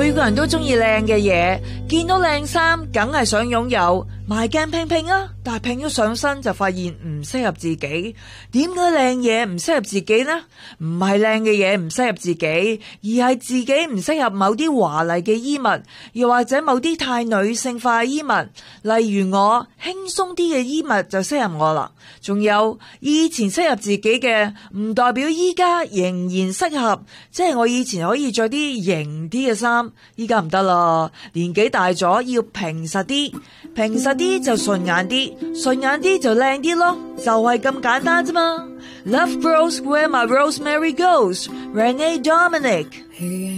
每個人都中意靚嘅嘢，見到靚衫梗係想擁有，買鏡拼拼啊！但係拼咗上身就發現唔適合自己。點解靚嘢唔適合自己呢？唔係靚嘅嘢唔適合自己，而係自己唔適合某啲華麗嘅衣物，又或者某啲太女性化嘅衣物。例如我輕鬆啲嘅衣物就適合我啦。仲有以前適合自己嘅，唔代表依家仍然適合。即係我以前可以着啲型啲嘅衫，依家唔得啦。年紀大咗要平實啲，平實啲就順眼啲，順眼啲就靚啲咯，就係咁簡單啫嘛。Love grows where my rosemary goes. Renee Dominic。